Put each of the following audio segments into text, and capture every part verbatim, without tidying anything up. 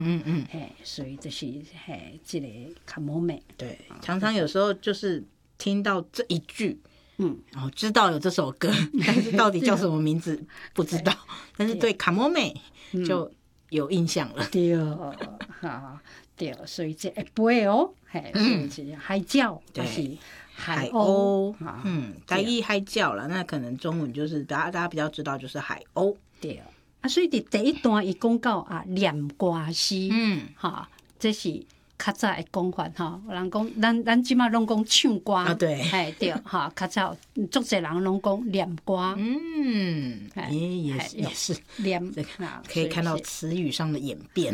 嗯嗯， 嘿，所以就是嘿，这个卡摩美， 对，常常有时候就是听到这一句， 嗯， 哦，知道有这首歌，但是到底叫什么名字不知道，但是对卡摩美就有印象了。 对，哈，对，所以这一杯哦，嘿，所以是海椒，还是海鸥， 嗯，台语海椒啦，那可能中文就是大家大家比较知道就是海鸥。 对，啊，所以伫第一段伊讲到啊念歌诗，嗯，哈，这是较早的讲法哈。有人讲，咱咱即马拢讲唱歌， 啊对， 哎对，哈，较早足侪人拢讲念歌， 嗯，也也是也是念， 可以看到词语上的演变。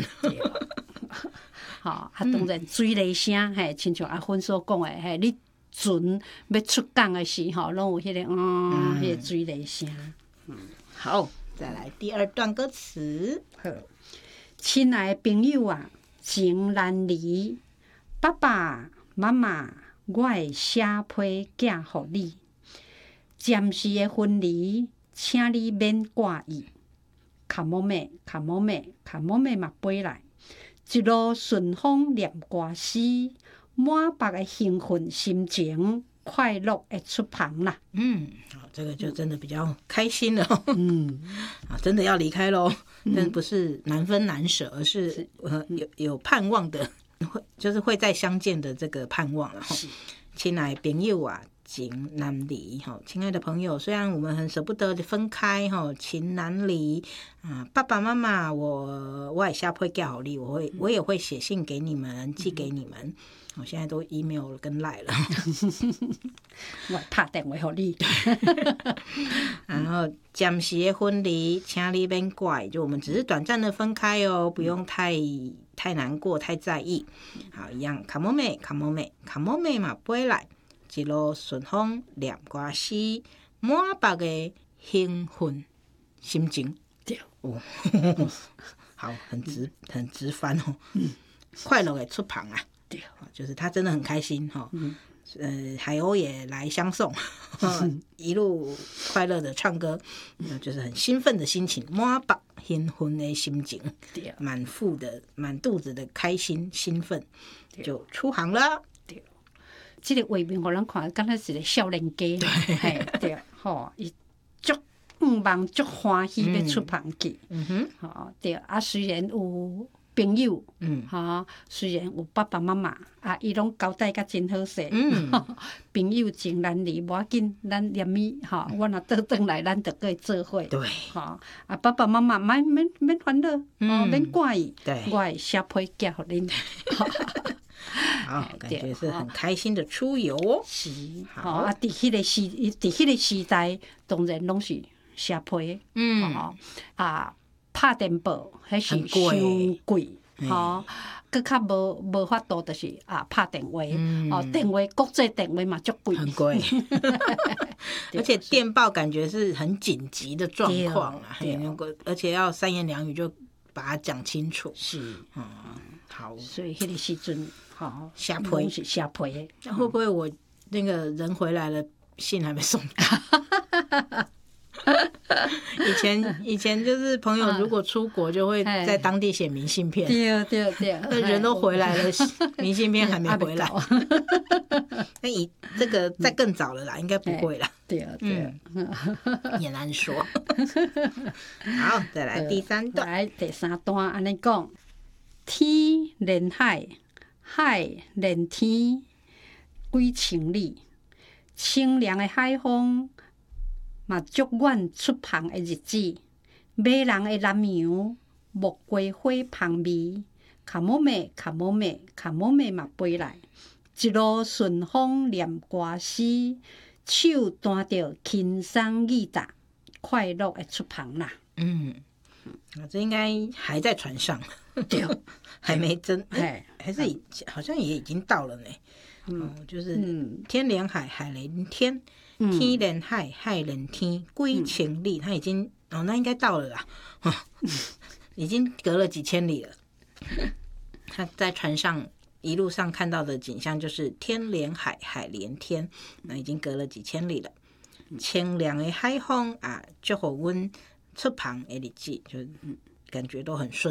好，啊，当然水雷声，嘿，亲像阿芬所讲的，嘿，你船要出港的时候，拢有迄个嗯，迄个水雷声。 嗯，好，再来第二段歌词。 好，亲爱的朋友啊，情难离，爸爸妈妈，我会写批寄互你。暂时的分离，请你免挂意。卡莫妹，卡莫妹，卡莫妹嘛飞来。一路顺风念歌诗，满腹的兴奋心情，快乐的出旁啦。 嗯，好，这个就真的比较开心了。嗯，啊，真的要离开喽，但不是难分难舍，而是呃有有盼望的，会就是会再相见的这个盼望了。亲爱的朋友啊，情难离哈，亲爱的朋友，虽然我们很舍不得分开哈，情难离啊，爸爸妈妈，我我也下会寄好你，我会我也会写信给你们，寄给你们。我现在都 email 跟 line 了， 我拍电话给你。 然后暂时的分离，请你免怪，就我们只是短暂的分开哦，不用太太难过，太在意。好，一样，卡莫妹，卡莫妹，卡莫妹嘛，飞来，一路顺风念歌诗，满腹的兴奋心情。 对， 哦，好，很直，很直翻哦。嗯，快乐的出旁啊。对，就是他真的很开心哈，嗯、呃，海鸥也来相送，一路快乐的唱歌，就是很兴奋的心情，满腹兴奋的心情，满腹的满肚子的开心兴奋，就出航了。 对，这个画面互人看，敢若是个少年家，对对，吼，伊足毋忙足欢喜要出航去，嗯哼，吼对，啊虽然有。朋友，嗯，哈，虽然有爸爸妈妈，啊，伊拢交代甲真好势，嗯，朋友情难离，无要紧，咱念咪，哈，我若倒转来，咱就可以做伙， 对， 哈，啊，爸爸妈妈免免免烦恼，哦，免怪伊， 对， 我会写批寄互恁， 好，感觉是很开心的出游哦， 是，好啊，伫迄个时，伫迄个时代，当然拢是写批，嗯，啊。拍电报，迄是伤贵，吼，佮较无无法度，就是啊拍电话，哦，电话国际电话嘛足贵， 很贵，而且电报感觉是很紧急的状况啊，而且要三言两语就把它讲清楚， 是，嗯， 好， 所以迄个时阵，吼， 下批是下批， 那会不会我那个人回来了，信还没送到？以前以前就是朋友如果出国就会在当地写明信片， 对对对， 人都回来了，明信片还没回来。那以这个再更早了啦，应该不会啦。 对对， 也难说。好，再来第三段。 来第三段，安尼讲：天连海，海连天，几千里，清凉的海风。嘛，祝愿出航的日子，马人的南洋，木瓜花香味，卡莫妹，卡莫妹，卡莫妹嘛飞来，一路顺风念歌诗，手弹着轻松义达，快乐的出航啦。嗯， 这应该还在船上，对，还没真，哎，还是已好像也已经到了呢。嗯，就是天连海，海连天。天连海，海连天，几千里，他已经哦，那应该到了啦，哦、已经隔了几千里了。他在船上一路上看到的景象就是天连海，海连天，那已经隔了几千里了。清凉的海风啊，就互阮出航的日子，就感觉都很顺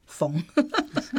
风。